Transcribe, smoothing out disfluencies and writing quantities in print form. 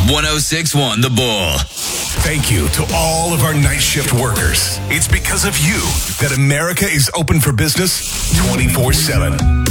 1061 The Bull. Thank you to all of our night shift workers. It's because of you that America is open for business 24/7.